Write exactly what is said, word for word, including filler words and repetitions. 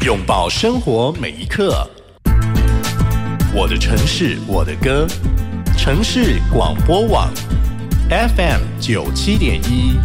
拥抱生活每一刻。我的城市，我的歌。城市广播网 F M 九七点一。